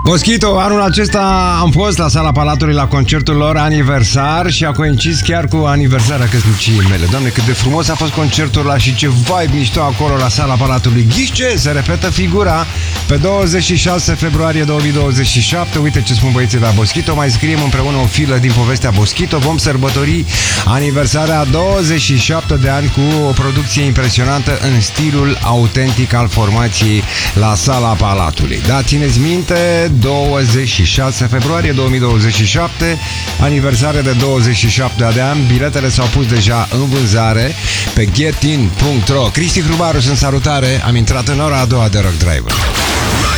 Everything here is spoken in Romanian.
Boschito, anul acesta am fost la Sala Palatului la concertul lor aniversar și a coincis chiar cu aniversarea căsniciei mele. Doamne, cât de frumos a fost concertul ăla și ce vibe mișto acolo la Sala Palatului. Ghiște, se repetă figura pe 26 februarie 2027. Uite ce spun băieții la Boschito. Mai scriem împreună o filă din povestea Boschito. Vom sărbători aniversarea 27 de ani cu o producție impresionantă în stilul autentic al formației la Sala Palatului. Da, țineți minte, 26 februarie 2027, aniversare de 27 de ani. Biletele s-au pus deja în vânzare pe getin.ro. Cristi Hrubaru, sunt salutare. Am intrat în ora a doua de Rock Driver.